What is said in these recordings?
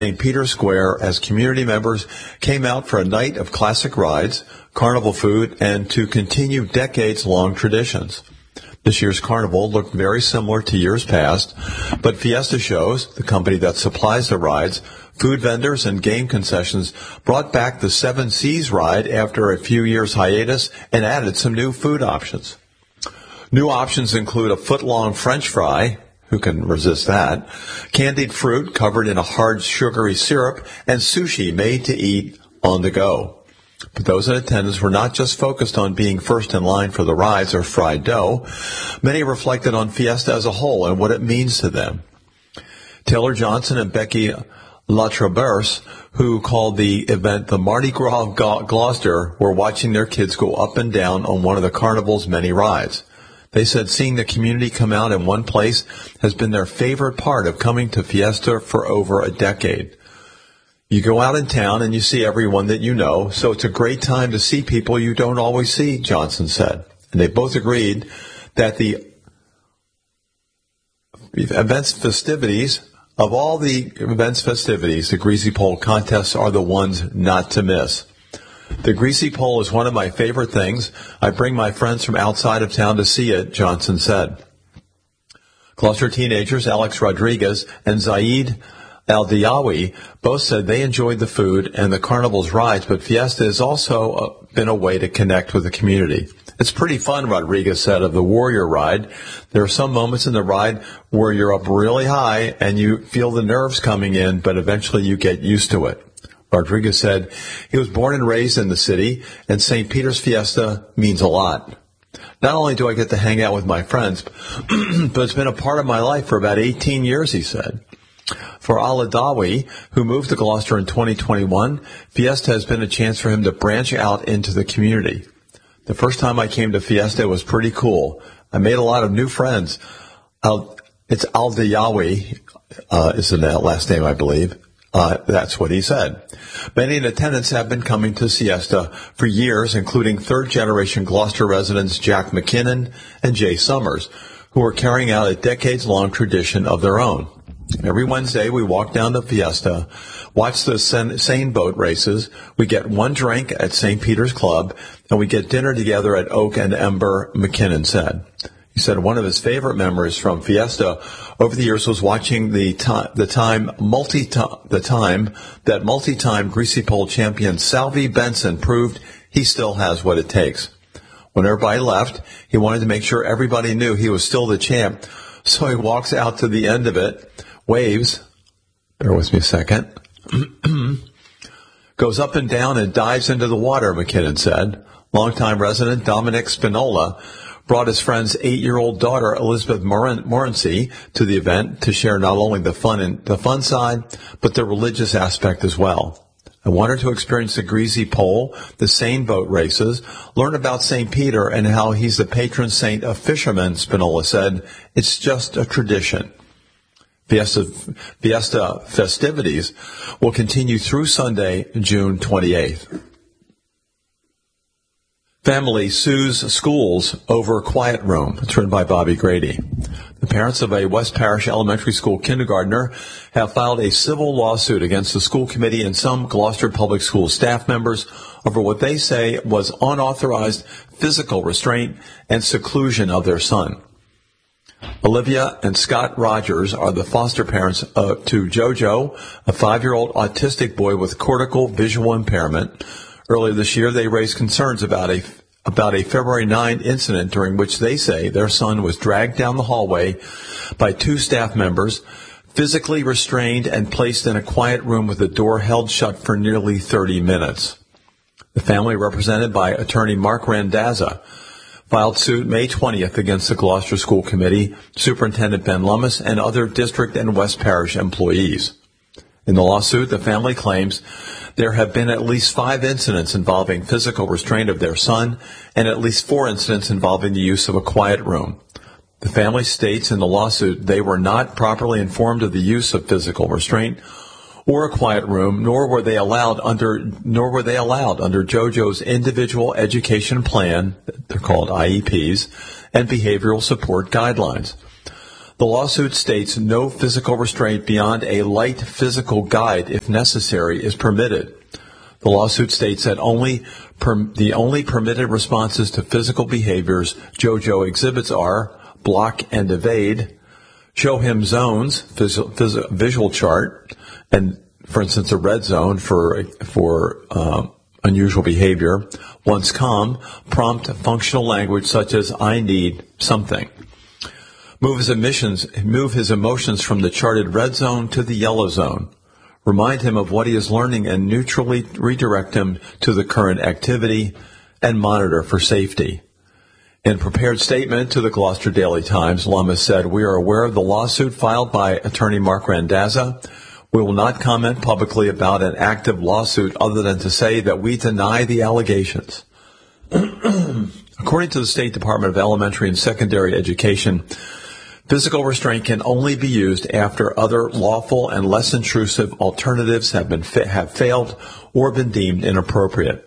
St. Peter's Square as community members came out for a night of classic rides, carnival food, and to continue decades-long traditions. This year's carnival looked very similar to years past, but Fiesta Shows, the company that supplies the rides, food vendors, and game concessions, brought back the Seven Seas ride after a few years hiatus and added some new food options. New options include a foot-long French fry, who can resist that, candied fruit covered in a hard sugary syrup, and sushi made to eat on the go. But those in attendance were not just focused on being first in line for the rides or fried dough. Many reflected on Fiesta as a whole and what it means to them. Taylor Johnson and Becky Latraverse, who called the event the Mardi Gras Gloucester, were watching their kids go up and down on one of the carnival's many rides. They said seeing the community come out in one place has been their favorite part of coming to Fiesta for over a decade. You go out in town and you see everyone that you know, so it's a great time to see people you don't always see, Johnson said. And they both agreed that the events festivities, of all the events festivities, the Greasy Pole contests are the ones not to miss. The Greasy Pole is one of my favorite things. I bring my friends from outside of town to see it, Johnson said. Gloucester teenagers Alex Rodriguez and Zaid Al-Diawi both said they enjoyed the food and the carnival's rides, but Fiesta has also been a way to connect with the community. It's pretty fun, Rodriguez said of the Warrior Ride. There are some moments in the ride where you're up really high and you feel the nerves coming in, but eventually you get used to it. Rodriguez said he was born and raised in the city, and St. Peter's Fiesta means a lot. Not only do I get to hang out with my friends, but it's been a part of my life for about 18 years, he said. For Al-Adawi, who moved to Gloucester in 2021, Fiesta has been a chance for him to branch out into the community. The first time I came to Fiesta was pretty cool. I made a lot of new friends. It's Al-Diawi, is the last name, I believe. That's what he said. Many in attendance have been coming to Fiesta for years, including third-generation Gloucester residents Jack McKinnon and Jay Summers, who are carrying out a decades-long tradition of their own. Every Wednesday, we walk down to Fiesta, watch the Seine boat races, we get one drink at St. Peter's Club, and we get dinner together at Oak and Ember, McKinnon said. He said one of his favorite memories from Fiesta over the years was watching the time that multi-time Greasy Pole champion Salvi Benson proved he still has what it takes. When everybody left, he wanted to make sure everybody knew he was still the champ, so he walks out to the end of it, waves, bear with me a second, goes up and down and dives into the water, McKinnon said. Longtime resident Dominic Spinola brought his friend's 8-year-old daughter, Elizabeth Morency, to the event to share not only the fun side, but the religious aspect as well. I wanted to experience the Greasy Pole, the Seine boat races, learn about St. Peter and how he's the patron saint of fishermen, Spinola said. It's just a tradition. Fiesta festivities will continue through Sunday, June 28th. Family sues schools over quiet room. It's written by Bobby Grady. The parents of a West Parish elementary school kindergartner have filed a civil lawsuit against the school committee and some Gloucester Public School staff members over what they say was unauthorized physical restraint and seclusion of their son. Olivia and Scott Rogers are the foster parents to Jojo, a 5-year-old autistic boy with cortical visual impairment. Earlier this year, they raised concerns about a February 9 incident during which they say their son was dragged down the hallway by 2 staff members, physically restrained and placed in a quiet room with the door held shut for nearly 30 minutes. The family, represented by attorney Mark Randazza, filed suit May 20th against the Gloucester School Committee, Superintendent Ben Lummis, and other district and West Parish employees. In the lawsuit, the family claims there have been at least 5 incidents involving physical restraint of their son and at least 4 incidents involving the use of a quiet room. The family states in the lawsuit they were not properly informed of the use of physical restraint or a quiet room, nor were they allowed under JoJo's individual education plan, they're called IEPs, and behavioral support guidelines. The lawsuit states no physical restraint beyond a light physical guide, if necessary, is permitted. The lawsuit states that the only permitted responses to physical behaviors JoJo exhibits are block and evade, show him zones, visual chart, and for instance, a red zone for unusual behavior. Once calm, prompt functional language such as "I need something." Move his emotions from the charted red zone to the yellow zone. Remind him of what he is learning and neutrally redirect him to the current activity, and monitor for safety. In a prepared statement to the Gloucester Daily Times, Lummis said, "We are aware of the lawsuit filed by attorney Mark Randazza. We will not comment publicly about an active lawsuit other than to say that we deny the allegations." According to the State Department of Elementary and Secondary Education, physical restraint can only be used after other lawful and less intrusive alternatives have failed or been deemed inappropriate.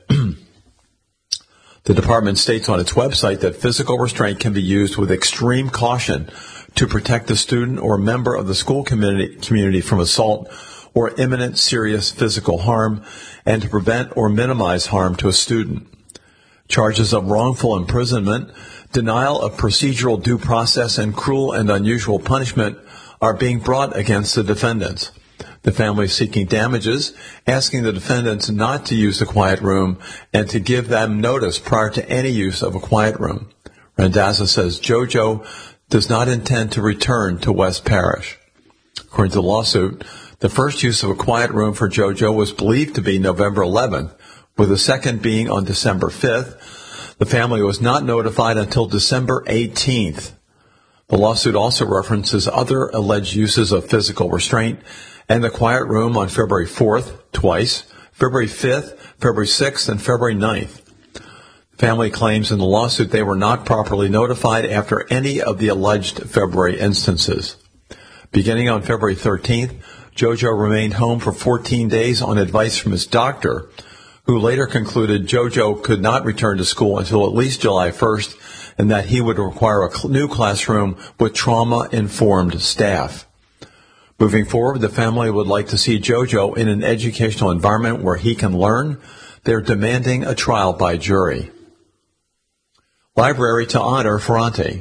The department states on its website that physical restraint can be used with extreme caution to protect the student or member of the school community from assault or imminent serious physical harm, and to prevent or minimize harm to a student. Charges of wrongful imprisonment, denial of procedural due process, and cruel and unusual punishment are being brought against the defendants. The family is seeking damages, asking the defendants not to use the quiet room and to give them notice prior to any use of a quiet room. Randazza says JoJo does not intend to return to West Parish. According to the lawsuit, the first use of a quiet room for JoJo was believed to be November 11th, with the second being on December 5th. The family was not notified until December 18th. The lawsuit also references other alleged uses of physical restraint and the quiet room on February 4th, twice, February 5th, February 6th, and February 9th. The family claims in the lawsuit they were not properly notified after any of the alleged February instances. Beginning on February 13th, JoJo remained home for 14 days on advice from his doctor, who later concluded JoJo could not return to school until at least July 1st, and that he would require a new classroom with trauma-informed staff. Moving forward, the family would like to see JoJo in an educational environment where he can learn. They're demanding a trial by jury. Library to honor Ferrante.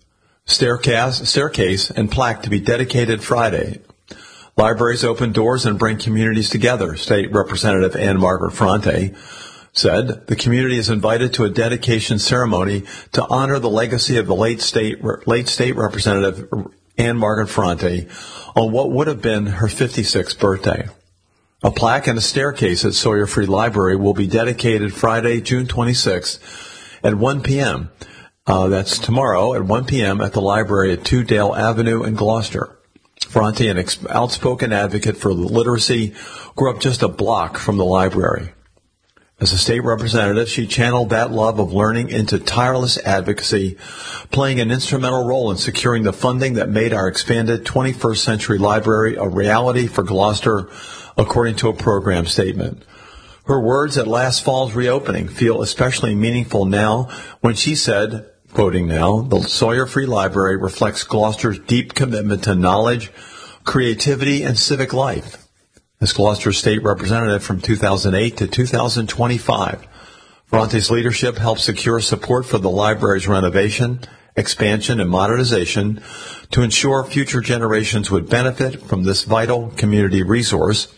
Staircase and plaque to be dedicated Friday. Libraries open doors and bring communities together, State Representative Ann Margaret Ferrante said. The community is invited to a dedication ceremony to honor the legacy of the late State Representative Ann Margaret Ferrante on what would have been her 56th birthday. A plaque and a staircase at Sawyer Free Library will be dedicated Friday, June 26th at 1 p.m. That's tomorrow at 1 p.m. at the library at 2 Dale Avenue in Gloucester. Ferrante, an outspoken advocate for literacy, grew up just a block from the library. As a state representative, she channeled that love of learning into tireless advocacy, playing an instrumental role in securing the funding that made our expanded 21st century library a reality for Gloucester, according to a program statement. Her words at last fall's reopening feel especially meaningful now when she said, quoting now, "The Sawyer Free Library reflects Gloucester's deep commitment to knowledge, creativity, and civic life." As Gloucester State Representative from 2008 to 2025, Ferrante's leadership helped secure support for the library's renovation, expansion, and modernization to ensure future generations would benefit from this vital community resource.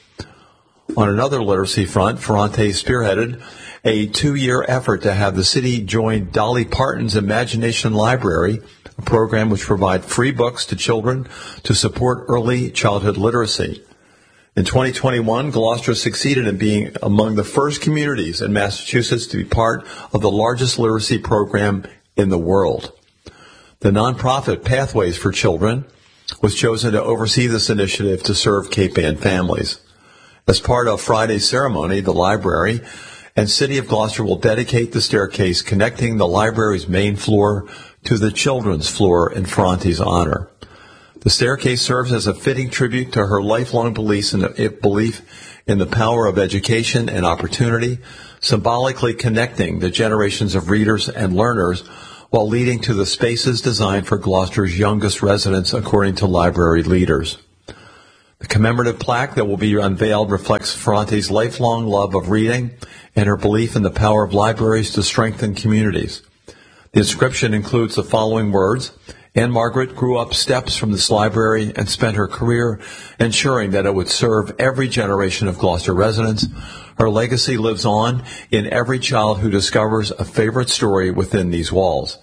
On another literacy front, Ferrante spearheaded a 2-year effort to have the city join Dolly Parton's Imagination Library, a program which provides free books to children to support early childhood literacy. In 2021, Gloucester succeeded in being among the first communities in Massachusetts to be part of the largest literacy program in the world. The nonprofit Pathways for Children was chosen to oversee this initiative to serve Cape Ann families. As part of Friday's ceremony, the library and City of Gloucester will dedicate the staircase connecting the library's main floor to the children's floor in Ferrante's honor. The staircase serves as a fitting tribute to her lifelong belief in the power of education and opportunity, symbolically connecting the generations of readers and learners while leading to the spaces designed for Gloucester's youngest residents, according to library leaders. The commemorative plaque that will be unveiled reflects Ferrante's lifelong love of reading and her belief in the power of libraries to strengthen communities. The inscription includes the following words: Anne Margaret grew up steps from this library and spent her career ensuring that it would serve every generation of Gloucester residents. Her legacy lives on in every child who discovers a favorite story within these walls.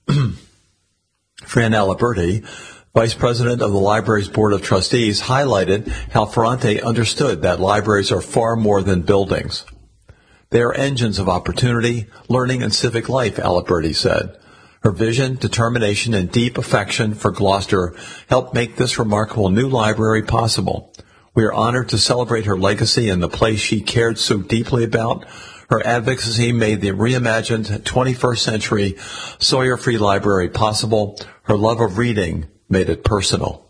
Fran Aliberti, Vice President of the Library's Board of Trustees, highlighted how Ferrante understood that libraries are far more than buildings. They are engines of opportunity, learning, and civic life, Aliberti said. Her vision, determination, and deep affection for Gloucester helped make this remarkable new library possible. We are honored to celebrate her legacy and the place she cared so deeply about. Her advocacy made the reimagined 21st century Sawyer Free Library possible. Her love of reading made it personal.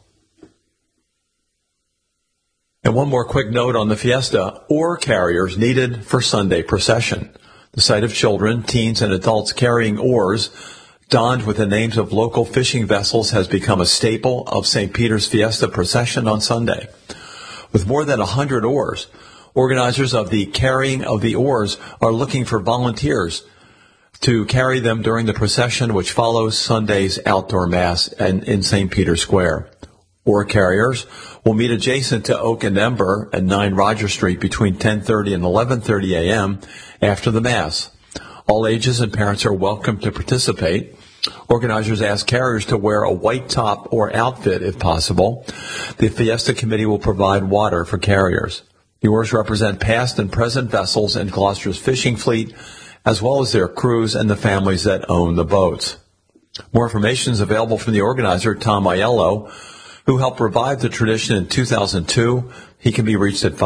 And one more quick note on the fiesta: oar carriers needed for Sunday procession. The sight of children, teens, and adults carrying oars donned with the names of local fishing vessels has become a staple of St. Peter's Fiesta procession on Sunday. With more than 100 oars, organizers of the carrying of the oars are looking for volunteers to carry them during the procession, which follows Sunday's outdoor mass in St. Peter's Square. Oar carriers will meet adjacent to Oak and Ember at 9 Roger Street between 10:30 and 11:30 a.m. after the Mass. All ages and parents are welcome to participate. Organizers ask carriers to wear a white top or outfit if possible. The Fiesta Committee will provide water for carriers. The oars represent past and present vessels in Gloucester's fishing fleet, as well as their crews and the families that own the boats. More information is available from the organizer, Tom Aiello, who helped revive the tradition in 2002. He can be reached at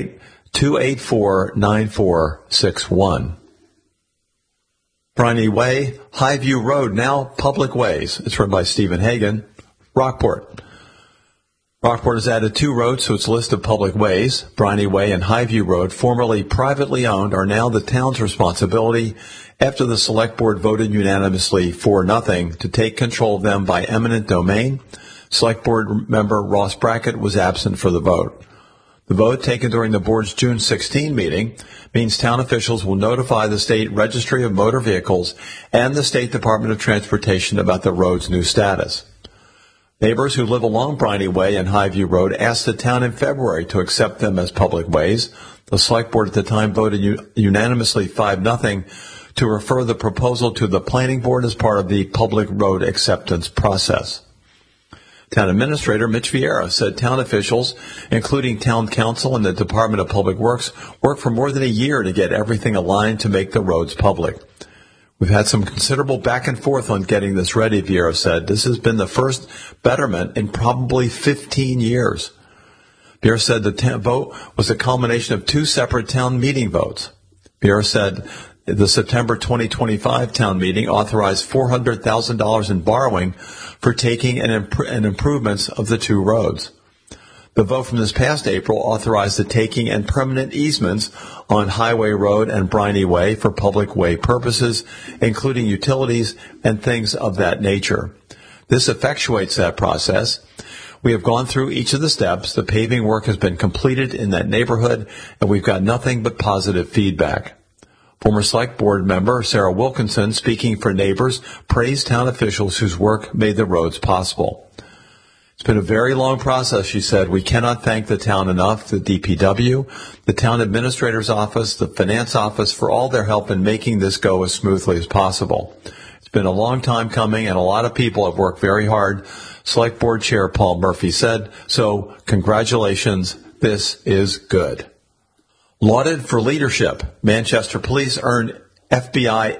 508-284-9461. Bryony Way, Highview Road, now public ways. It's run by Stephen Hagan. Rockport. Rockport has added 2 roads to its list of public ways. Bryony Way and Highview Road, formerly privately owned, are now the town's responsibility after the Select Board voted unanimously 4-0 to take control of them by eminent domain. Select Board member Ross Brackett was absent for the vote. The vote, taken during the board's June 16 meeting, means town officials will notify the State Registry of Motor Vehicles and the State Department of Transportation about the road's new status. Neighbors who live along Bryony Way and Highview Road asked the town in February to accept them as public ways. The Select Board at the time voted unanimously 5-0 to refer the proposal to the Planning Board as part of the public road acceptance process. Town Administrator Mitch Vieira said town officials, including Town Council and the Department of Public Works, worked for more than a year to get everything aligned to make the roads public. We've had some considerable back and forth on getting this ready, Vieira said. This has been the first betterment in probably 15 years. Vieira said the vote was a culmination of 2 separate town meeting votes. Vieira said the September 2025 town meeting authorized $400,000 in borrowing for taking and improvements of the 2 roads. The vote from this past April authorized the taking and permanent easements on Highway Road and Bryony Way for public way purposes, including utilities and things of that nature. This effectuates that process. We have gone through each of the steps. The paving work has been completed in that neighborhood, and we've got nothing but positive feedback. Former Select Board member Sarah Wilkinson, speaking for neighbors, praised town officials whose work made the roads possible. It's been a very long process, she said. We cannot thank the town enough, the DPW, the town administrator's office, the finance office for all their help in making this go as smoothly as possible. It's been a long time coming, and a lot of people have worked very hard, Select Board Chair Paul Murphy said. So, congratulations. This is good. Lauded for leadership, Manchester Police earned FBI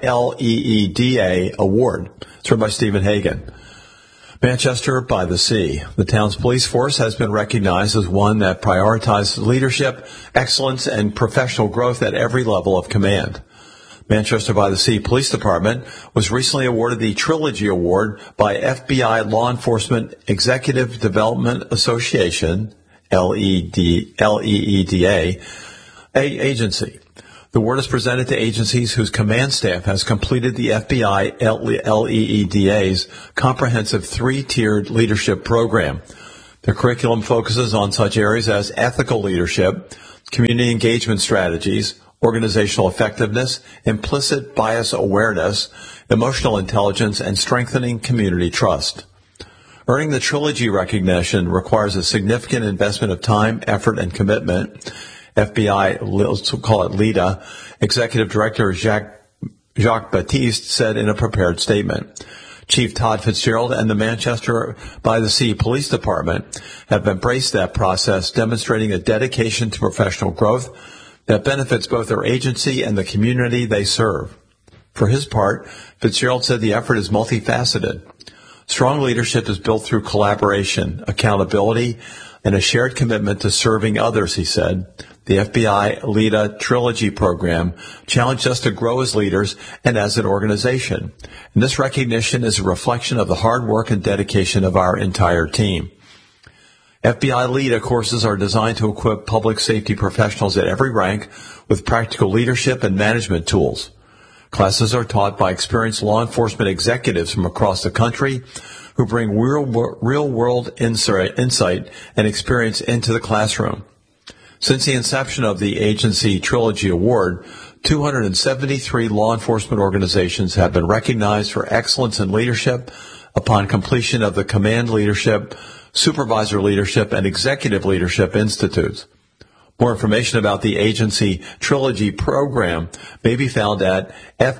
LEEDA award. It's run by Stephen Hagan. Manchester by the Sea. The town's police force has been recognized as one that prioritizes leadership, excellence, and professional growth at every level of command. Manchester by the Sea Police Department was recently awarded the Trilogy Award by FBI Law Enforcement Executive Development Association, LEEDA, agency. The award is presented to agencies whose command staff has completed the FBI LEEDA's comprehensive three-tiered leadership program. The curriculum focuses on such areas as ethical leadership, community engagement strategies, organizational effectiveness, implicit bias awareness, emotional intelligence, and strengthening community trust. Earning the Trilogy recognition requires a significant investment of time, effort, and commitment. FBI, let's call it LEDA, Executive Director Jacques Baptiste said in a prepared statement. Chief Todd Fitzgerald and the Manchester by the Sea Police Department have embraced that process, demonstrating a dedication to professional growth that benefits both their agency and the community they serve. For his part, Fitzgerald said the effort is multifaceted. Strong leadership is built through collaboration, accountability, and a shared commitment to serving others, he said. The FBI LEDA Trilogy program challenged us to grow as leaders and as an organization. And this recognition is a reflection of the hard work and dedication of our entire team. FBI LEDA courses are designed to equip public safety professionals at every rank with practical leadership and management tools. Classes are taught by experienced law enforcement executives from across the country who bring real-world insight and experience into the classroom. Since the inception of the agency Trilogy Award, 273 law enforcement organizations have been recognized for excellence in leadership upon completion of the Command Leadership, Supervisor Leadership, and Executive Leadership Institutes. More information about the agency Trilogy program may be found at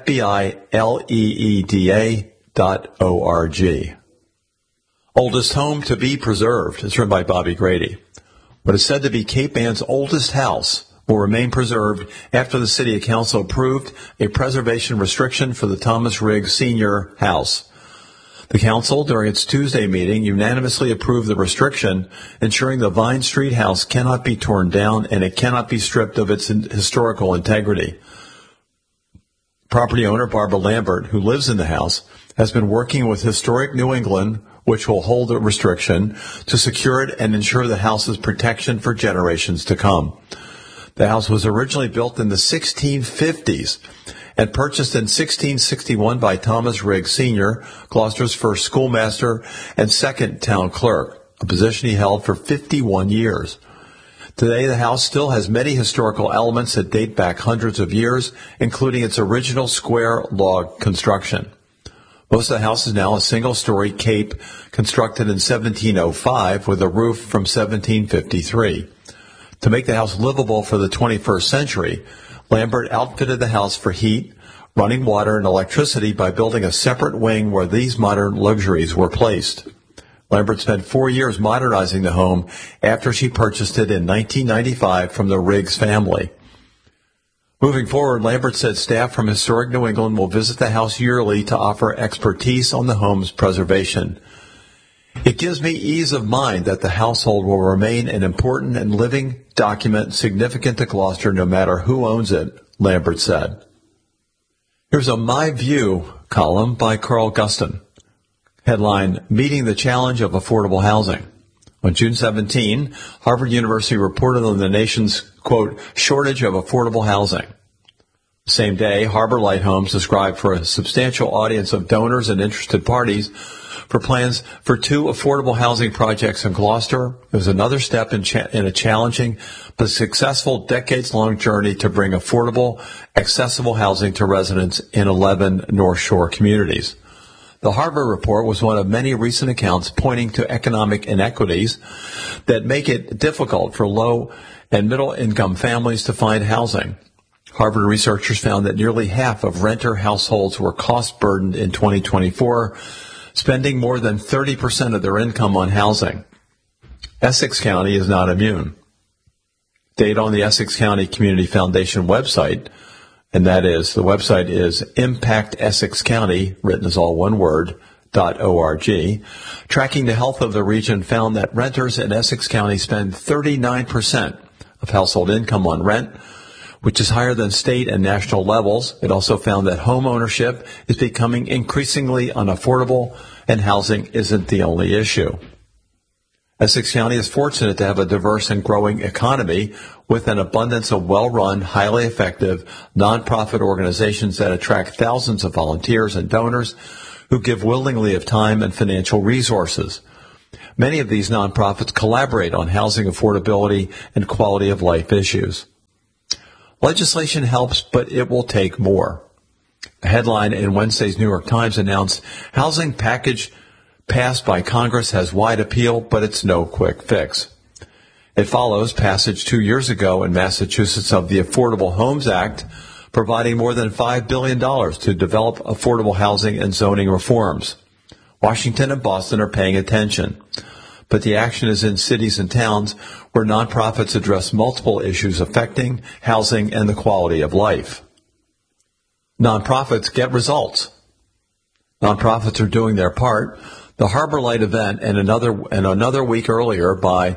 FBILEEDA.org. Oldest Home to be Preserved is written by Bobby Grady. What is said to be Cape Ann's oldest house will remain preserved after the City Council approved a preservation restriction for the Thomas Riggs Sr. house. The council, during its Tuesday meeting, unanimously approved the restriction, ensuring the Vine Street house cannot be torn down and it cannot be stripped of its historical integrity. Property owner Barbara Lambert, who lives in the house, has been working with Historic New England, which will hold the restriction, to secure it and ensure the house's protection for generations to come. The house was originally built in the 1650s and purchased in 1661 by Thomas Riggs Sr., Gloucester's first schoolmaster and second town clerk, a position he held for 51 years. Today, the house still has many historical elements that date back hundreds of years, including its original square log construction. Most of the house is now a single-story cape constructed in 1705 with a roof from 1753. To make the house livable for the 21st century, Lambert outfitted the house for heat, running water, and electricity by building a separate wing where these modern luxuries were placed. Lambert spent 4 years modernizing the home after she purchased it in 1995 from the Riggs family. Moving forward, Lambert said staff from Historic New England will visit the house yearly to offer expertise on the home's preservation. It gives me ease of mind that the household will remain an important and living document significant to Gloucester no matter who owns it, Lambert said. Here's a My View column by Carl Guston. Headline, Meeting the Challenge of Affordable Housing. On June 17, Harvard University reported on the nation's, quote, shortage of affordable housing. The same day, Harbor Light Homes described for a substantial audience of donors and interested parties for plans for 2 affordable housing projects in Gloucester. It was another step in a challenging but successful decades-long journey to bring affordable, accessible housing to residents in 11 North Shore communities. The Harbor Report was one of many recent accounts pointing to economic inequities that make it difficult for low and middle-income families to find housing. Harvard researchers found that nearly half of renter households were cost-burdened in 2024, spending more than 30% of their income on housing. Essex County is not immune. Data on the Essex County Community Foundation website, and that is, the website is Impact Essex County, written as all one word, .org. Tracking the health of the region found that renters in Essex County spend 39% of household income on rent, which is higher than state and national levels. It also found that home ownership is becoming increasingly unaffordable, and housing isn't the only issue. Essex County is fortunate to have a diverse and growing economy with an abundance of well-run, highly effective nonprofit organizations that attract thousands of volunteers and donors who give willingly of time and financial resources. Many of these nonprofits collaborate on housing affordability and quality of life issues. Legislation helps, but it will take more. A headline in Wednesday's New York Times announced housing package passed by Congress has wide appeal, but it's no quick fix. It follows passage 2 years ago in Massachusetts of the Affordable Homes Act, providing more than $5 billion to develop affordable housing and zoning reforms. Washington and Boston are paying attention, but the action is in cities and towns where nonprofits address multiple issues affecting housing and the quality of life. Nonprofits get results. Nonprofits are doing their part. The Harbor Light event and a week earlier by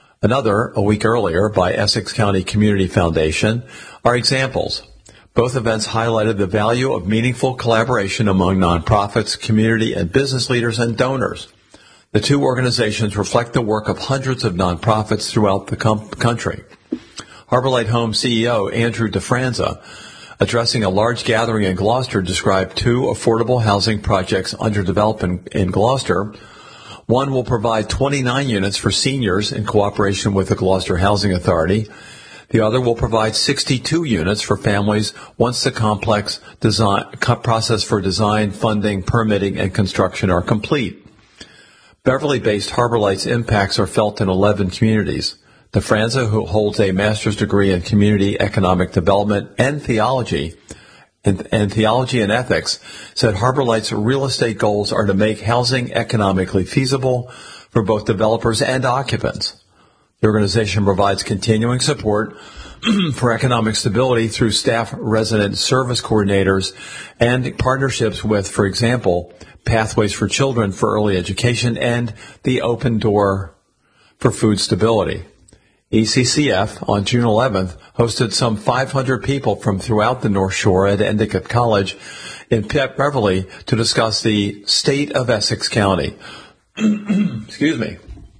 Essex County Community Foundation are examples. Both events highlighted the value of meaningful collaboration among nonprofits, community and business leaders and donors. The two organizations reflect the work of hundreds of nonprofits throughout the country. Harbor Light Home CEO Andrew DeFranza, addressing a large gathering in Gloucester, described two affordable housing projects under development in Gloucester. One will provide 29 units for seniors in cooperation with the Gloucester Housing Authority. The other will provide 62 units for families once the complex process for design, funding, permitting, and construction are complete. Beverly-based Harbor Light's impacts are felt in 11 communities. DeFranza, who holds a master's degree in community economic development and theology and ethics, said Harbor Light's real estate goals are to make housing economically feasible for both developers and occupants. The organization provides continuing support for economic stability through staff resident service coordinators and partnerships with, for example, Pathways for Children for Early Education and the Open Door for Food Stability. ECCF on June 11th hosted some 500 people from throughout the North Shore at Endicott College in Beverly to discuss the state of Essex County. Excuse me.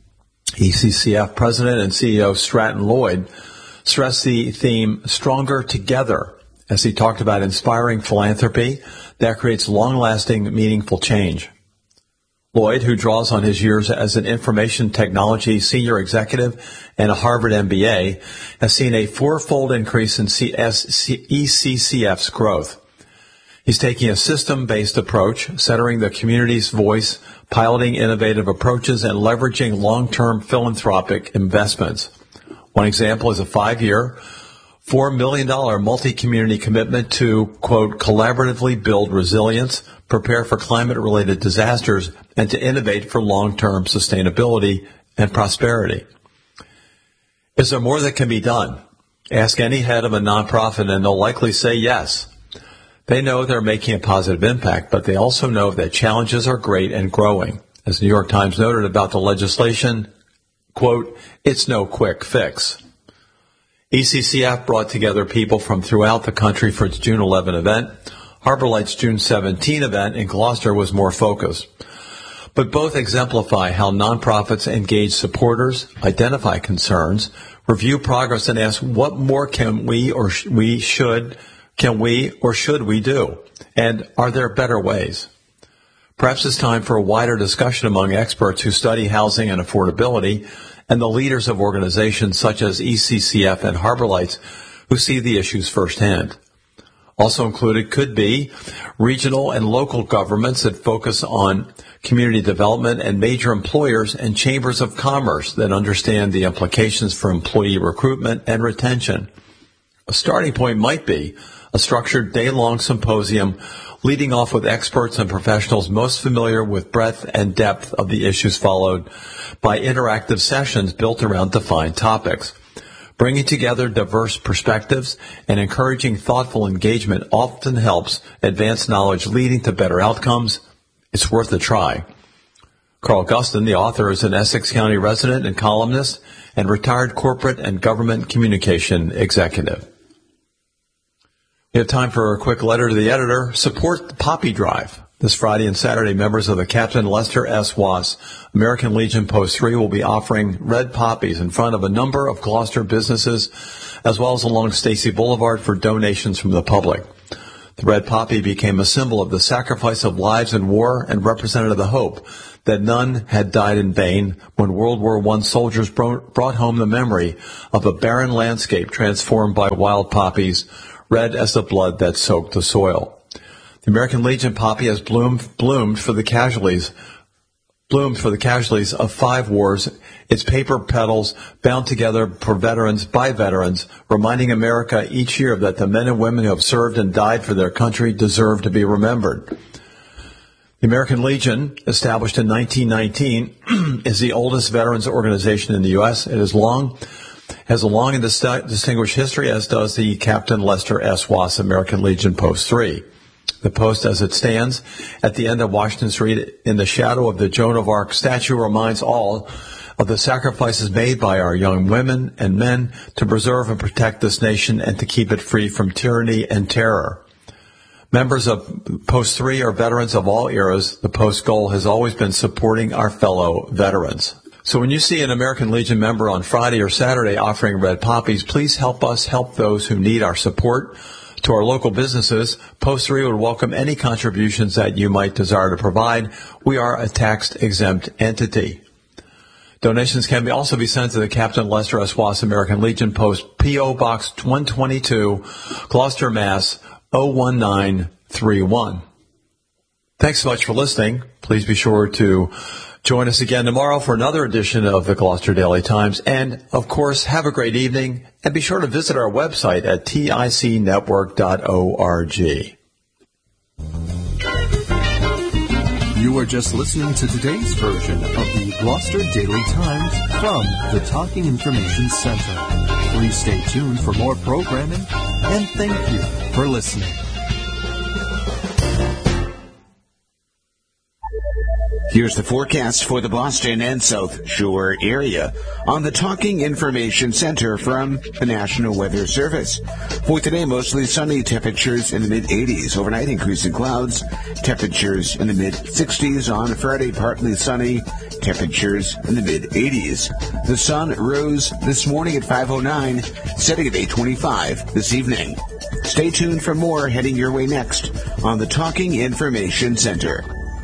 ECCF President and CEO Stratton Lloyd stressed the theme Stronger Together as he talked about inspiring philanthropy that creates long-lasting, meaningful change. Lloyd, who draws on his years as an information technology senior executive and a Harvard MBA, has seen a fourfold increase in ECCF's growth. He's taking a system-based approach, centering the community's voice, piloting innovative approaches, and leveraging long-term philanthropic investments. One example is a 5-year, $4 million multi-community commitment to, quote, collaboratively build resilience, prepare for climate-related disasters, and to innovate for long-term sustainability and prosperity. Is there more that can be done? Ask any head of a nonprofit and they'll likely say yes. They know they're making a positive impact, but they also know that challenges are great and growing. As New York Times noted about the legislation, quote, it's no quick fix. ECCF brought together people from throughout the country for its June 11 event. Harbor Light's June 17 event in Gloucester was more focused. But both exemplify how nonprofits engage supporters, identify concerns, review progress, and ask what more can we or should we do? And are there better ways? Perhaps it's time for a wider discussion among experts who study housing and affordability and the leaders of organizations such as ECCF and Harbor Lights who see the issues firsthand. Also included could be regional and local governments that focus on community development and major employers and chambers of commerce that understand the implications for employee recruitment and retention. A starting point might be a structured day-long symposium leading off with experts and professionals most familiar with breadth and depth of the issues, followed by interactive sessions built around defined topics. Bringing together diverse perspectives and encouraging thoughtful engagement often helps advance knowledge leading to better outcomes. It's worth a try. Carl Gustin, the author, is an Essex County resident and columnist and retired corporate and government communication executive. We have time for a quick letter to the editor. Support the Poppy Drive. This Friday and Saturday, members of the Captain Lester S. Wass American Legion Post 3 will be offering red poppies in front of a number of Gloucester businesses, as well as along Stacy Boulevard for donations from the public. The red poppy became a symbol of the sacrifice of lives in war and represented the hope that none had died in vain when World War I soldiers brought home the memory of a barren landscape transformed by wild poppies, red as the blood that soaked the soil. The American Legion poppy has bloomed for the casualties of 5 wars, its paper petals bound together for veterans by veterans, reminding America each year that the men and women who have served and died for their country deserve to be remembered. The American Legion, established in 1919, is the oldest veterans organization in the U.S. It has a long and distinguished history, as does the Captain Lester S. Wass American Legion Post 3. The post, as it stands at the end of Washington Street in the shadow of the Joan of Arc statue, reminds all of the sacrifices made by our young women and men to preserve and protect this nation and to keep it free from tyranny and terror. Members of Post 3 are veterans of all eras. The Post goal has always been supporting our fellow veterans. So when you see an American Legion member on Friday or Saturday offering red poppies, please help us help those who need our support. To our local businesses, Post 3 would welcome any contributions that you might desire to provide. We are a tax-exempt entity. Donations can also be sent to the Captain Lester S. Wass American Legion Post, P.O. Box 122, Gloucester, Mass. 01931. Thanks so much for listening. Please be sure to join us again tomorrow for another edition of the Gloucester Daily Times. And, of course, have a great evening. And be sure to visit our website at ticnetwork.org. You are just listening to today's version of the Gloucester Daily Times from the Talking Information Center. Please stay tuned for more programming, and thank you for listening. Here's the forecast for the Boston and South Shore area on the Talking Information Center from the National Weather Service. For today, mostly sunny, temperatures in the mid-80s. Overnight, increasing clouds, temperatures in the mid-60s. On Friday, partly sunny, temperatures in the mid-80s. The sun rose this morning at 5:09, setting at 8:25 this evening. Stay tuned for more heading your way next on the Talking Information Center.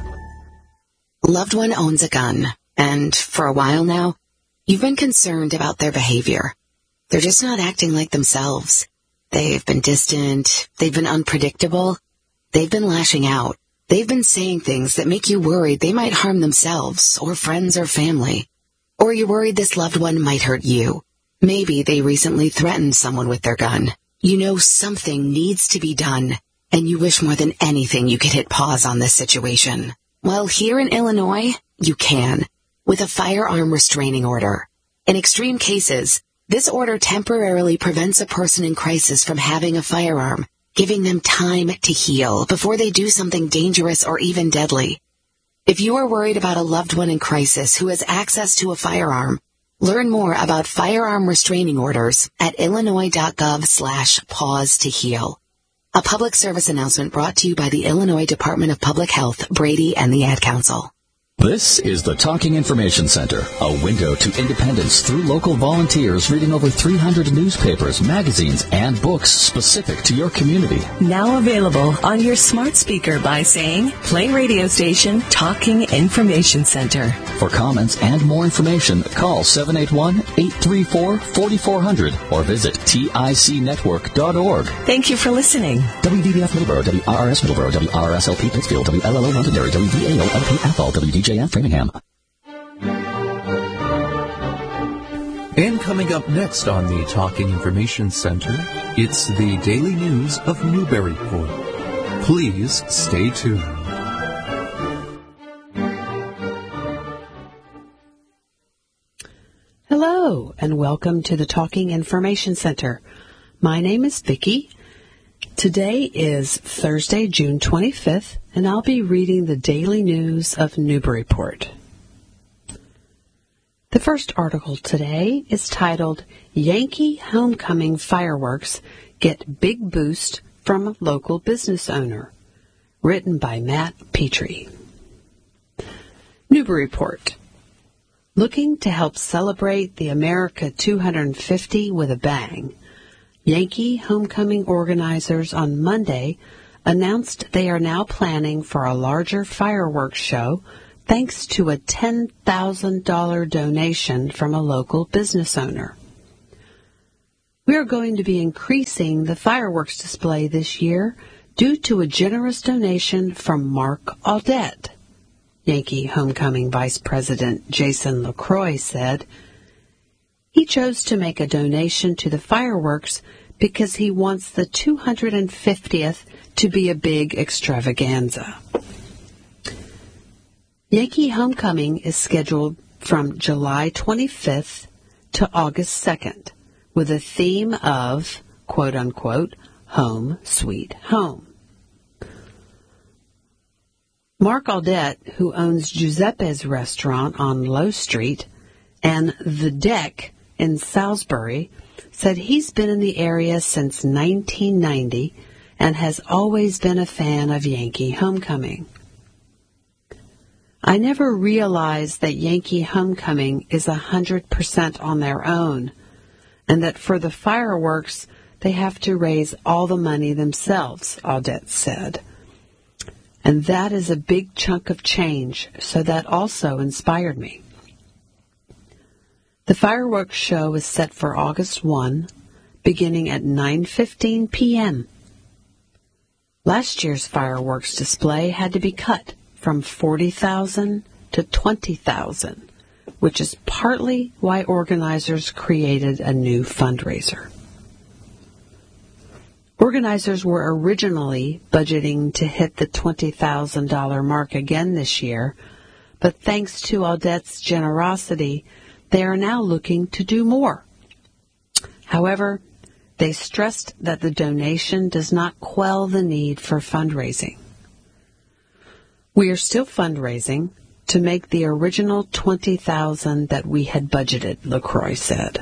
Loved one owns a gun, and for a while now, you've been concerned about their behavior. They're just not acting like themselves. They've been distant, they've been unpredictable, they've been lashing out, they've been saying things that make you worried they might harm themselves, or friends or family. Or you're worried this loved one might hurt you. Maybe they recently threatened someone with their gun. You know something needs to be done, and you wish more than anything you could hit pause on this situation. Well, here in Illinois, you can, with a firearm restraining order. In extreme cases, this order temporarily prevents a person in crisis from having a firearm, giving them time to heal before they do something dangerous or even deadly. If you are worried about a loved one in crisis who has access to a firearm, learn more about firearm restraining orders at illinois.gov/pause to heal. A public service announcement brought to you by the Illinois Department of Public Health, Brady, and the Ad Council. This is the Talking Information Center, a window to independence through local volunteers reading over 300 newspapers, magazines, and books specific to your community. Now available on your smart speaker by saying, play radio station Talking Information Center. For comments and more information, call 781-834-4400 or visit ticnetwork.org. Thank you for listening. WDBF Middleborough, WRRS Middleborough, WRSLP Pittsfield, WLLO Londonderry, WVAO LP Athol, WDJF Framingham. And coming up next on the Talking Information Center, it's the Daily News of Newburyport. Please stay tuned. Hello, and welcome to the Talking Information Center. My name is Vicki. Today is Thursday, June 25th, and I'll be reading the Daily News of Newburyport. The first article today is titled, Yankee Homecoming Fireworks Get Big Boost from Local Business Owner, written by Matt Petrie. Newburyport. Looking to help celebrate the America 250 with a bang, Yankee homecoming organizers on Monday announced they are now planning for a larger fireworks show thanks to a $10,000 donation from a local business owner. We are going to be increasing the fireworks display this year due to a generous donation from Mark Audette, Yankee homecoming Vice President Jason LaCroix said. He chose to make a donation to the fireworks because he wants the 250th to be a big extravaganza. Yankee homecoming is scheduled from July 25th to August 2nd with a theme of, quote-unquote, home sweet home. Mark Audette, who owns Giuseppe's restaurant on Low Street and The Deck in Salisbury, said he's been in the area since 1990 and has always been a fan of Yankee homecoming. I never realized that Yankee homecoming is 100% on their own, and that for the fireworks they have to raise all the money themselves, Audette said. And that is a big chunk of change, so that also inspired me. The fireworks show is set for August 1, beginning at 9:15 p.m. Last year's fireworks display had to be cut from 40,000 to 20,000, which is partly why organizers created a new fundraiser. Organizers were originally budgeting to hit the $20,000 mark again this year, but thanks to Audette's generosity, they are now looking to do more. However, they stressed that the donation does not quell the need for fundraising. We are still fundraising to make the original $20,000 that we had budgeted, LaCroix said.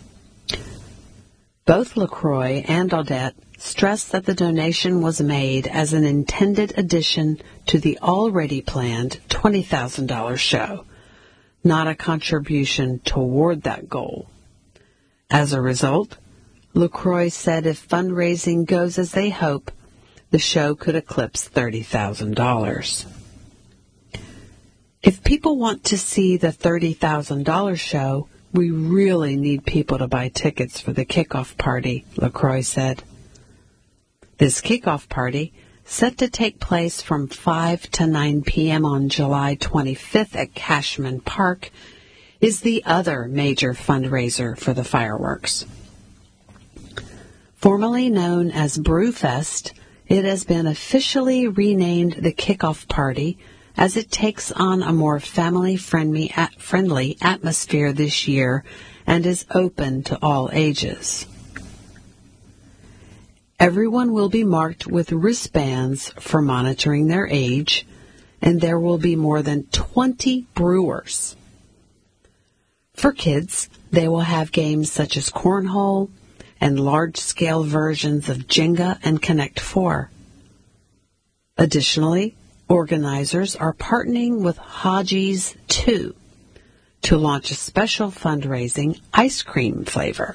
Both LaCroix and Audette stressed that the donation was made as an intended addition to the already planned $20,000 show, not a contribution toward that goal. As a result, LaCroix said if fundraising goes as they hope, the show could eclipse $30,000. If people want to see the $30,000 show, we really need people to buy tickets for the kickoff party, LaCroix said. This kickoff party, set to take place from 5 to 9 p.m. on July 25th at Cashman Park, is the other major fundraiser for the fireworks. Formerly known as Brewfest, it has been officially renamed the Kickoff Party as it takes on a more family-friendly atmosphere this year and is open to all ages. Everyone will be marked with wristbands for monitoring their age, and there will be more than 20 brewers. For kids, they will have games such as cornhole and large-scale versions of Jenga and Connect 4. Additionally, organizers are partnering with Haji's 2 to launch a special fundraising ice cream flavor.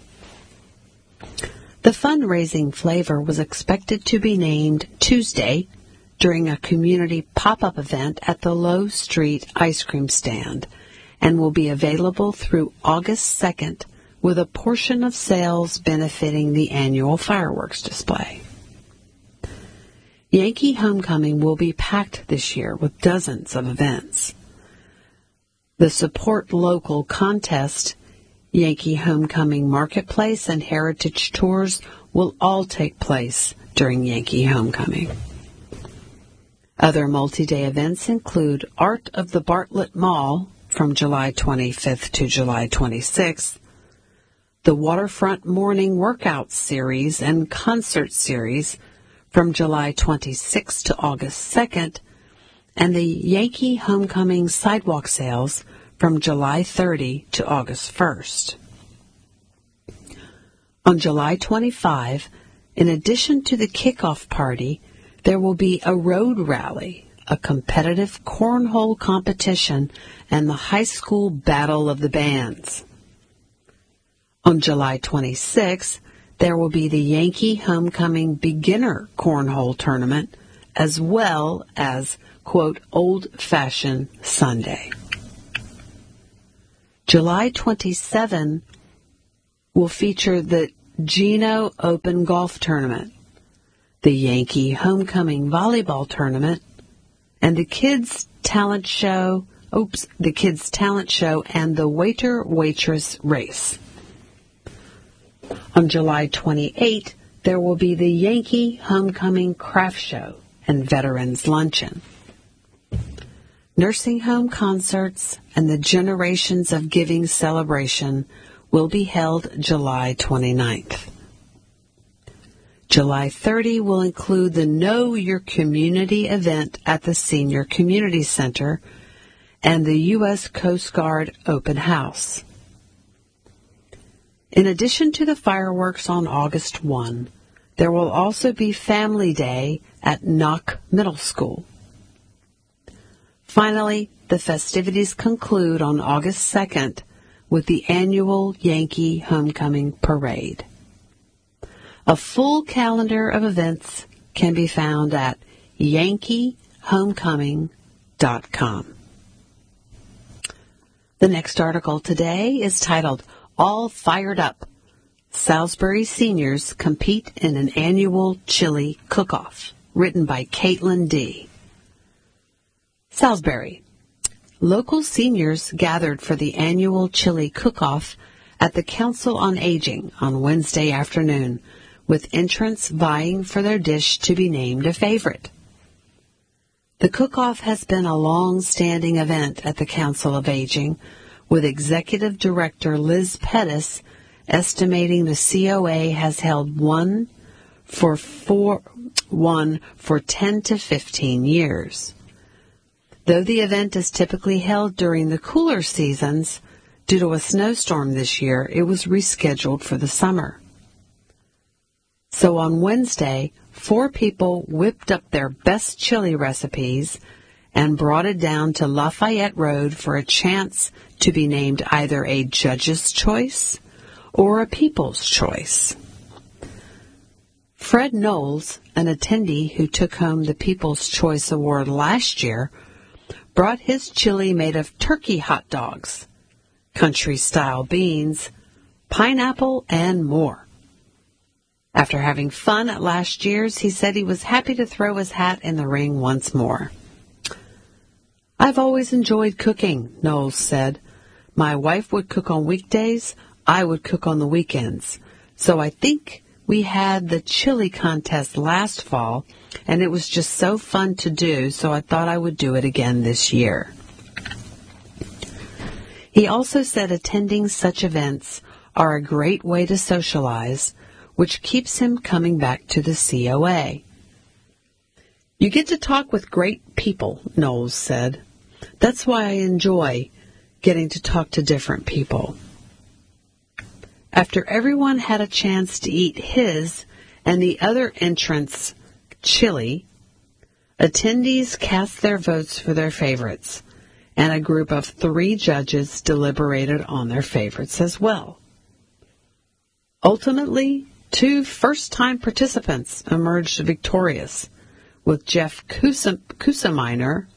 The fundraising flavor was expected to be named Tuesday during a community pop-up event at the Low Street ice cream stand and will be available through August 2nd, with a portion of sales benefiting the annual fireworks display. Yankee Homecoming will be packed this year with dozens of events. The Support Local contest, Yankee Homecoming Marketplace, and Heritage Tours will all take place during Yankee Homecoming. Other multi-day events include Art of the Bartlett Mall from July 25th to July 26th, the Waterfront Morning Workout Series and Concert Series from July 26th to August 2nd, and the Yankee Homecoming Sidewalk Sales from July 30 to August 1st. On July 25, in addition to the kickoff party, There will be a road rally, a competitive cornhole competition, and the high school battle of the bands. On July 26th, there will be the Yankee Homecoming Beginner Cornhole Tournament, as well as, quote, Old-Fashioned Sunday. July 27 will feature the Geno Open Golf Tournament, the Yankee Homecoming Volleyball Tournament, and the Kids Talent Show and the Waiter-Waitress Race. On July 28, there will be the Yankee Homecoming Craft Show and Veterans Luncheon. Nursing home concerts and the Generations of Giving celebration will be held July 29th. July 30 will include the Know Your Community event at the Senior Community Center and the U.S. Coast Guard Open House. In addition to the fireworks on August 1, there will also be Family Day at Knock Middle School. Finally, the festivities conclude on August 2nd with the annual Yankee Homecoming Parade. A full calendar of events can be found at yankeehomecoming.com. The next article today is titled, All Fired Up. Salisbury seniors compete in an annual chili cook-off, written by Caitlin D. Salisbury. Local seniors gathered for the annual chili cook-off at the Council on Aging on Wednesday afternoon, with entrants vying for their dish to be named a favorite. The cook-off has been a long-standing event at the Council of Aging, with Executive Director Liz Pettis estimating the COA has held one for 10 to 15 years. Though the event is typically held during the cooler seasons, due to a snowstorm this year, it was rescheduled for the summer. So on Wednesday, 4 people whipped up their best chili recipes and brought it down to Lafayette Road for a chance to be named either a judge's choice or a people's choice. Fred Knowles, an attendee who took home the People's Choice Award last year, brought his chili made of turkey hot dogs, country-style beans, pineapple, and more. After having fun at last year's, he said he was happy to throw his hat in the ring once more. I've always enjoyed cooking, Knowles said. My wife would cook on weekdays, I would cook on the weekends. So I think we had the chili contest last fall, and it was just so fun to do, so I thought I would do it again this year. He also said attending such events are a great way to socialize, which keeps him coming back to the COA. You get to talk with great people, Knowles said. That's why I enjoy getting to talk to different people. After everyone had a chance to eat his and the other entrants' chili, attendees cast their votes for their favorites, and a group of 3 judges deliberated on their favorites as well. Ultimately, 2 first-time participants emerged victorious, with Jeff Kuzminer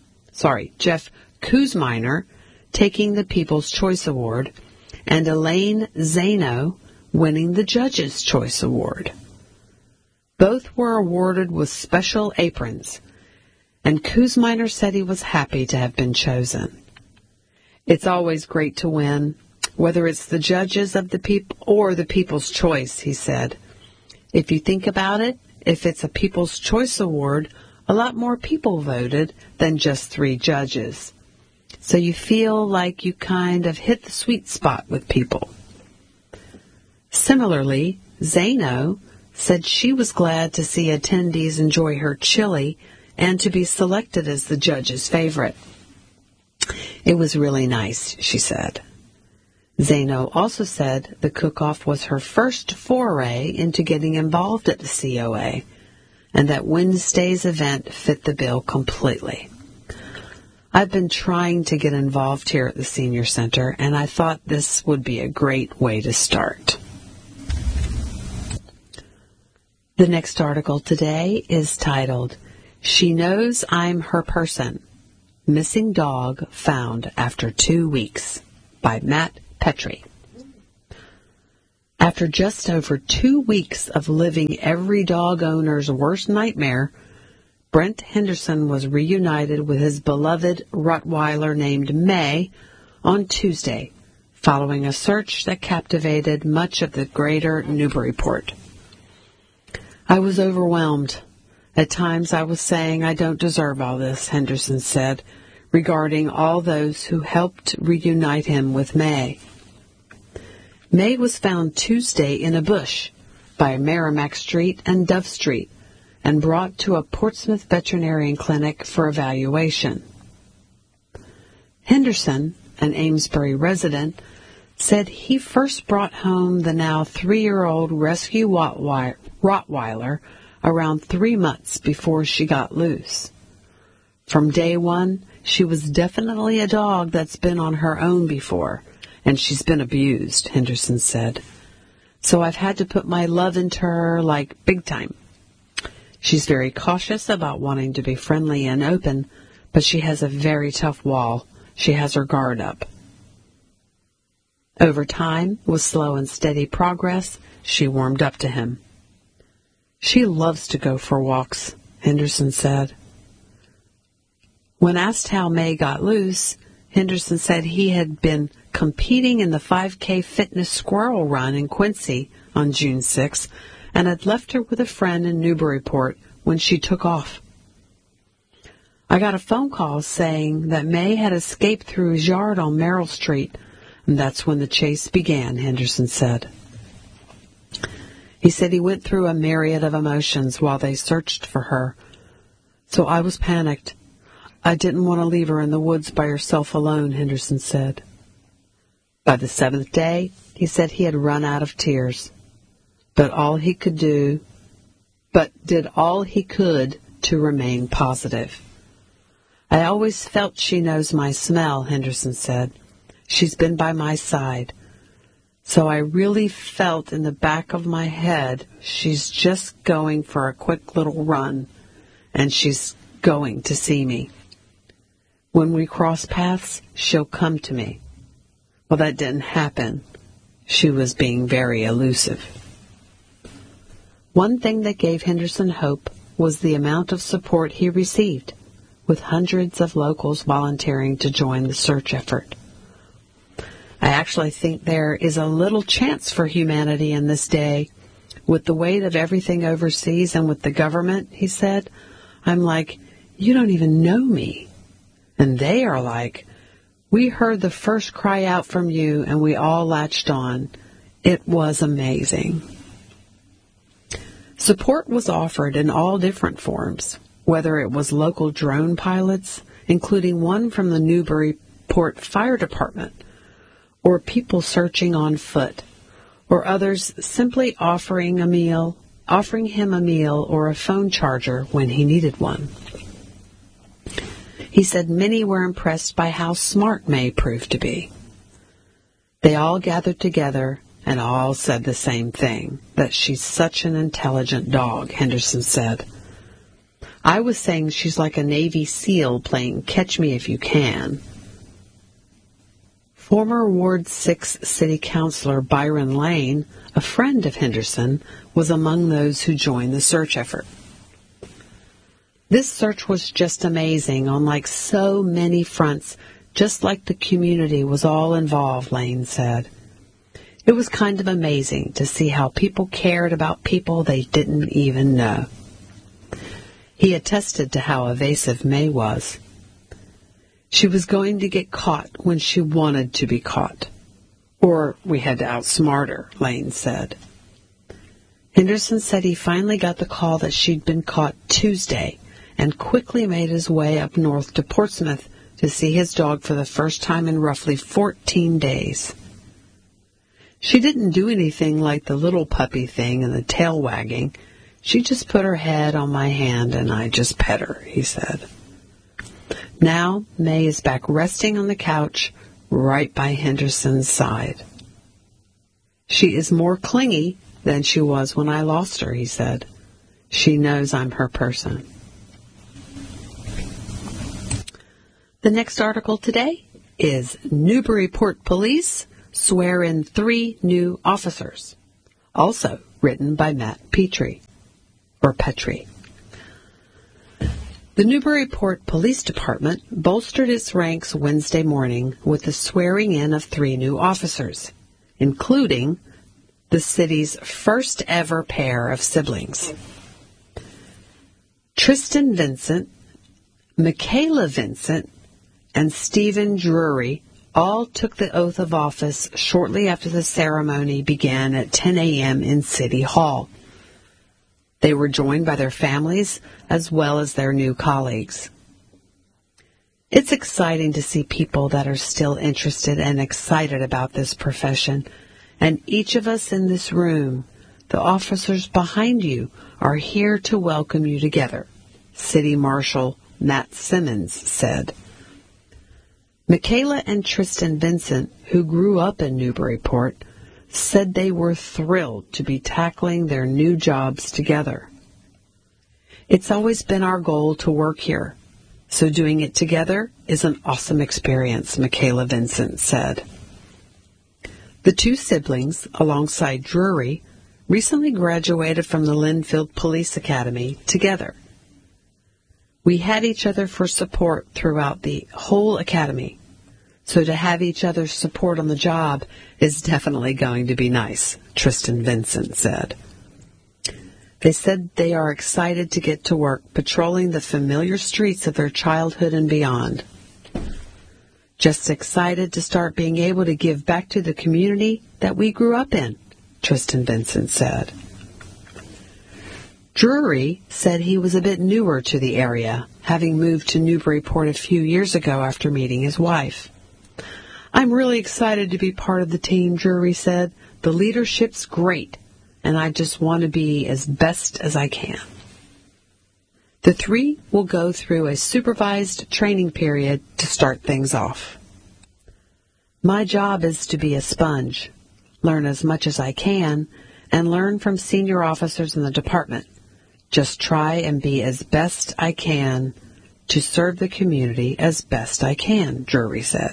taking the People's Choice Award and Elaine Zano winning the Judge's Choice Award. Both were awarded with special aprons, and Kuzminer said he was happy to have been chosen. It's always great to win, whether it's the judges of the people or the People's Choice, he said. If you think about it, if it's a People's Choice Award, a lot more people voted than just 3 judges. So you feel like you kind of hit the sweet spot with people. Similarly, Zano said she was glad to see attendees enjoy her chili and to be selected as the judge's favorite. It was really nice, she said. Zano also said the cook-off was her first foray into getting involved at the COA. and that Wednesday's event fit the bill completely. I've been trying to get involved here at the Senior Center, and I thought this would be a great way to start. The next article today is titled, "She Knows I'm Her Person. Missing Dog Found After 2 Weeks," by Matt Petrie. After just over 2 weeks of living every dog owner's worst nightmare, Brent Henderson was reunited with his beloved Rottweiler named May on Tuesday, following a search that captivated much of the greater Newburyport. "I was overwhelmed. At times I was saying I don't deserve all this," Henderson said, regarding all those who helped reunite him with May. May was found Tuesday in a bush by Merrimack Street and Dove Street and brought to a Portsmouth veterinarian clinic for evaluation. Henderson, an Amesbury resident, said he first brought home the now 3-year-old rescue Rottweiler around 3 months before she got loose. "From day one, she was definitely a dog that's been on her own before, and she's been abused," Henderson said. "So I've had to put my love into her, like, big time. She's very cautious about wanting to be friendly and open, but she has a very tough wall. She has her guard up." Over time, with slow and steady progress, she warmed up to him. "She loves to go for walks," Henderson said. When asked how May got loose, Henderson said he had been competing in the 5K fitness squirrel run in Quincy on June 6th and had left her with a friend in Newburyport when she took off. "I got a phone call saying that May had escaped through his yard on Merrill Street, and that's when the chase began," Henderson said. He said he went through a myriad of emotions while they searched for her. "So I was panicked. I didn't want to leave her in the woods by herself alone," Henderson said. By the 7th day, he said he had run out of tears, but did all he could to remain positive. "I always felt she knows my smell," Henderson said. "She's been by my side. So I really felt in the back of my head she's just going for a quick little run, and she's going to see me. When we cross paths, she'll come to me." Well, that didn't happen. She was being very elusive. One thing that gave Henderson hope was the amount of support he received, with hundreds of locals volunteering to join the search effort. "I actually think there is a little chance for humanity in this day. With the weight of everything overseas and with the government," he said, "I'm like, you don't even know me. And they are like, we heard the first cry out from you and we all latched on. It was amazing." Support was offered in all different forms, whether it was local drone pilots, including one from the Newburyport Fire Department, or people searching on foot, or others simply offering him a meal or a phone charger when he needed one. He said many were impressed by how smart May proved to be. "They all gathered together and all said the same thing, that she's such an intelligent dog," Henderson said. "I was saying she's like a Navy SEAL playing Catch Me If You Can." Former Ward 6 City Councilor Byron Lane, a friend of Henderson, was among those who joined the search effort. "This search was just amazing on like so many fronts, just like the community was all involved," Lane said. "It was kind of amazing to see how people cared about people they didn't even know." He attested to how evasive May was. "She was going to get caught when she wanted to be caught. Or we had to outsmart her," Lane said. Henderson said he finally got the call that she'd been caught Tuesday and quickly made his way up north to Portsmouth to see his dog for the first time in roughly 14 days. "She didn't do anything like the little puppy thing and the tail wagging. She just put her head on my hand and I just pet her, he said. Now May is back resting on the couch right by Henderson's side. She is more clingy than she was when I lost her, he said. She knows I'm her person. The next article today is Newburyport Police swear in 3 new officers. Also written by Matt Petrie. The Newburyport Police Department bolstered its ranks Wednesday morning with the swearing in of 3 new officers, including the city's first ever pair of siblings. Tristan Vincent, Michaela Vincent, and Stephen Drury all took the oath of office shortly after the ceremony began at 10 a.m. in City Hall. They were joined by their families as well as their new colleagues. It's exciting to see people that are still interested and excited about this profession, and each of us in this room, the officers behind you, are here to welcome you together, City Marshal Matt Simmons said. Michaela and Tristan Vincent, who grew up in Newburyport, said they were thrilled to be tackling their new jobs together. It's always been our goal to work here, so doing it together is an awesome experience, Michaela Vincent said. The 2 siblings, alongside Drury, recently graduated from the Linfield Police Academy together. We had each other for support throughout the whole academy, so to have each other's support on the job is definitely going to be nice, Tristan Vincent said. They said they are excited to get to work patrolling the familiar streets of their childhood and beyond. Just excited to start being able to give back to the community that we grew up in, Tristan Vincent said. Drury said he was a bit newer to the area, having moved to Newburyport a few years ago after meeting his wife. I'm really excited to be part of the team, Drury said. The leadership's great, and I just want to be as best as I can. The 3 will go through a supervised training period to start things off. My job is to be a sponge, learn as much as I can, and learn from senior officers in the department. Just try and be as best I can to serve the community as best I can, Drury said.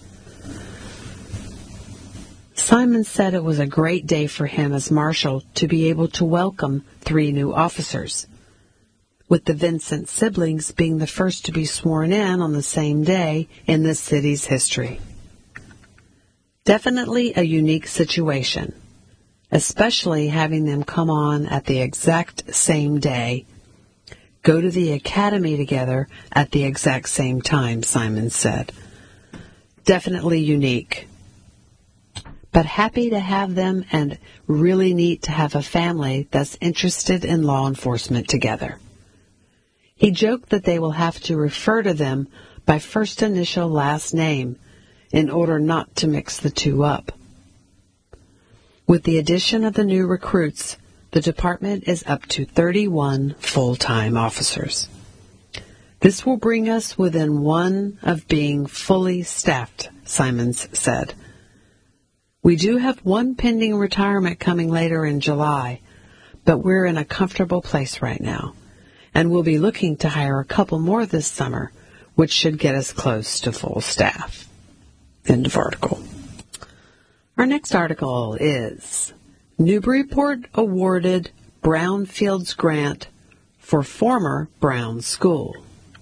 Simon said it was a great day for him as marshal to be able to welcome 3 new officers, with the Vincent siblings being the first to be sworn in on the same day in the city's history. Definitely a unique situation, especially having them come on at the exact same day, go to the academy together at the exact same time, Simon said. Definitely unique. But happy to have them and really neat to have a family that's interested in law enforcement together. He joked that they will have to refer to them by first initial last name in order not to mix the 2 up. With the addition of the new recruits, the department is up to 31 full-time officers. This will bring us within 1 of being fully staffed, Simons said. We do have 1 pending retirement coming later in July, but we're in a comfortable place right now, and we'll be looking to hire a couple more this summer, which should get us close to full staff. End of article. Our next article is Newburyport awarded Brownfields grant for former Brown School.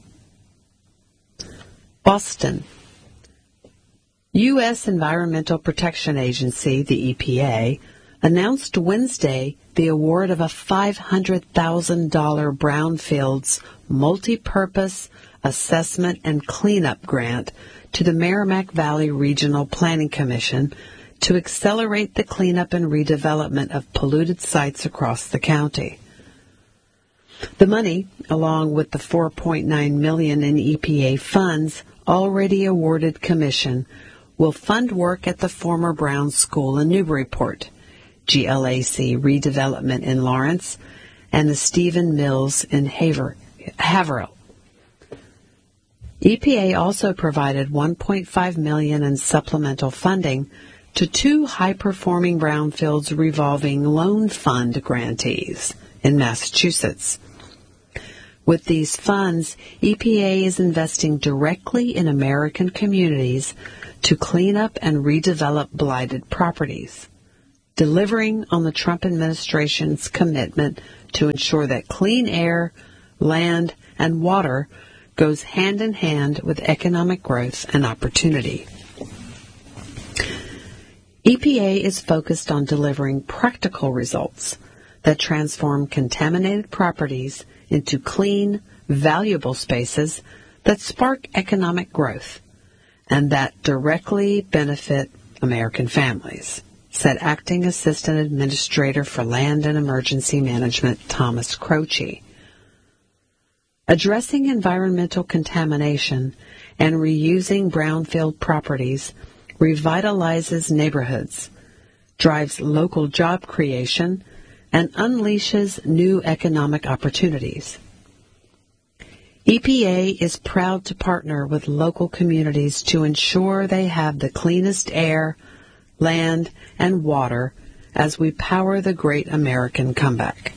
Boston. U.S. Environmental Protection Agency, the EPA, announced Wednesday the award of a $500,000 Brownfields multi-purpose assessment and cleanup grant to the Merrimack Valley Regional Planning Commission to accelerate the cleanup and redevelopment of polluted sites across the county. The money, along with the $4.9 million in EPA funds already awarded commission, will fund work at the former Brown School in Newburyport, GLAC redevelopment in Lawrence, and the Stephen Mills in Haverhill. EPA also provided $1.5 million in supplemental funding to 2 high-performing brownfields revolving loan fund grantees in Massachusetts. With these funds, EPA is investing directly in American communities to clean up and redevelop blighted properties, delivering on the Trump administration's commitment to ensure that clean air, land, and water goes hand in hand with economic growth and opportunity. EPA is focused on delivering practical results that transform contaminated properties into clean, valuable spaces that spark economic growth and that directly benefit American families, said Acting Assistant Administrator for Land and Emergency Management Thomas Croce. Addressing environmental contamination and reusing brownfield properties revitalizes neighborhoods, drives local job creation, and unleashes new economic opportunities. EPA is proud to partner with local communities to ensure they have the cleanest air, land, and water as we power the great American comeback.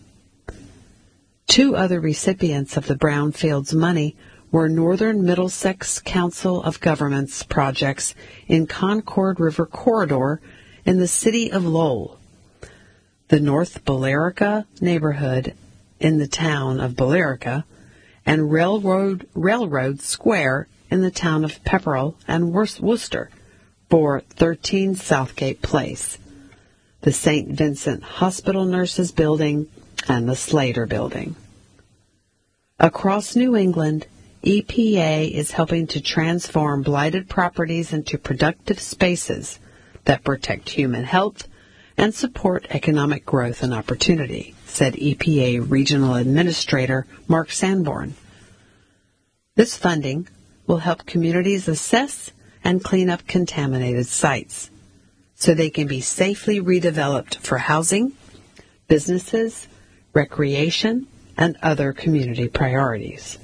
2 other recipients of the brownfields money were Northern Middlesex Council of Governments projects in Concord River Corridor in the city of Lowell, the North Billerica neighborhood in the town of Billerica, and Railroad Square in the town of Pepperell and Worcester for 13 Southgate Place, the St. Vincent Hospital Nurses Building, and the Slater Building. Across New England, EPA is helping to transform blighted properties into productive spaces that protect human health and support economic growth and opportunity, said EPA Regional Administrator Mark Sanborn. This funding will help communities assess and clean up contaminated sites so they can be safely redeveloped for housing, businesses, recreation, and other community priorities.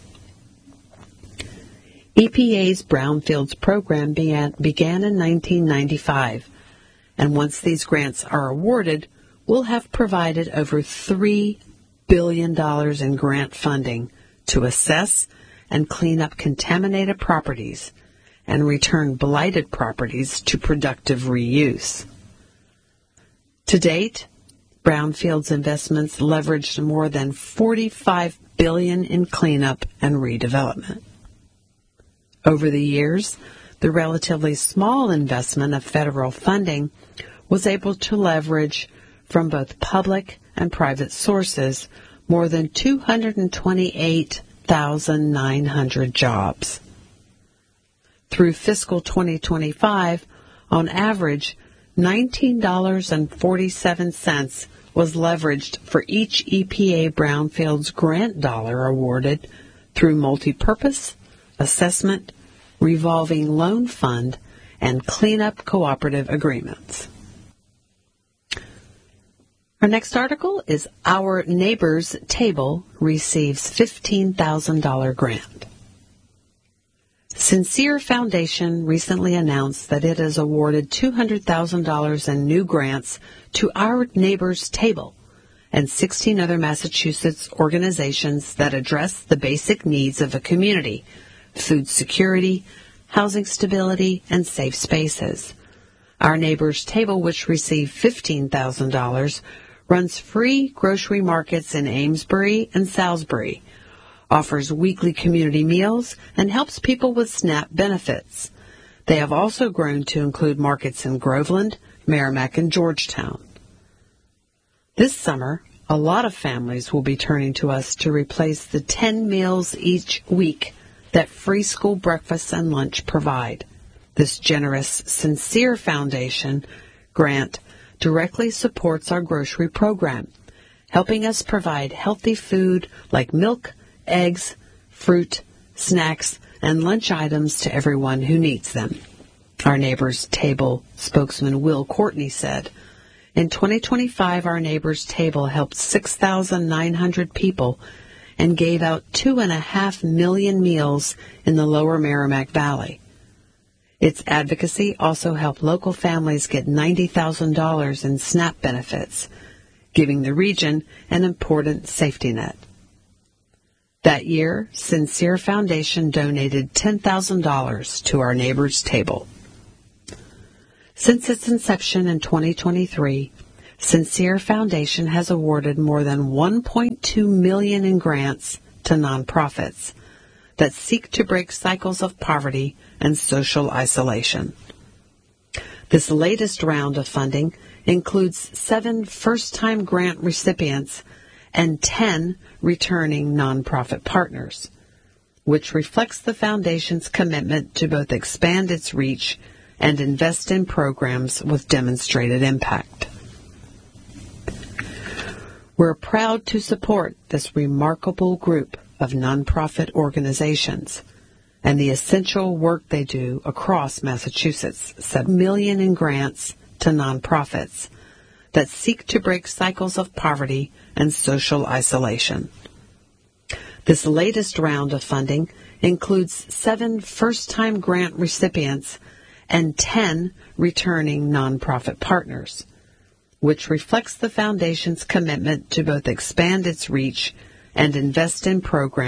EPA's Brownfields program began in 1995, and once these grants are awarded, we'll have provided over $3 billion in grant funding to assess and clean up contaminated properties and return blighted properties to productive reuse. To date, Brownfields investments leveraged more than $45 billion in cleanup and redevelopment. Over the years, the relatively small investment of federal funding was able to leverage from both public and private sources more than 228,900 jobs. Through fiscal 2025, on average, $19.47 was leveraged for each EPA Brownfields grant dollar awarded through multipurpose, assessment, revolving loan fund, and cleanup cooperative agreements. Our next article is Our Neighbor's Table Receives $15,000 Grant. Sincere Foundation recently announced that it has awarded $200,000 in new grants to Our Neighbor's Table and 16 other Massachusetts organizations that address the basic needs of a community: food security, housing stability, and safe spaces. Our Neighbor's Table, which received $15,000, runs free grocery markets in Amesbury and Salisbury, offers weekly community meals, and helps people with SNAP benefits. They have also grown to include markets in Groveland, Merrimack, and Georgetown. This summer, a lot of families will be turning to us to replace the 10 meals each week that free school breakfast and lunch provide. This generous Sincere Foundation grant directly supports our grocery program, helping us provide healthy food like milk, eggs, fruit, snacks, and lunch items to everyone who needs them. Our Neighbor's Table spokesman Will Courtney said, In 2025, Our Neighbor's Table helped 6,900 people and gave out 2.5 million meals in the lower Merrimack Valley. Its advocacy also helped local families get $90,000 in SNAP benefits, giving the region an important safety net. That year, Sincere Foundation donated $10,000 to Our Neighbor's Table. Since its inception in 2023, Sincere Foundation has awarded more than $1.2 million in grants to nonprofits that seek to break cycles of poverty and social isolation. This latest round of funding includes 7 first-time grant recipients and 10 returning nonprofit partners, which reflects the Foundation's commitment to both expand its reach and invest in programs with demonstrated impact. We're proud to support this remarkable group of nonprofit organizations and the essential work they do across Massachusetts. $7 million in grants to nonprofits that seek to break cycles of poverty and social isolation. This latest round of funding includes 7 first-time grant recipients and 10 returning nonprofit partners, which reflects the Foundation's commitment to both expand its reach and invest in programs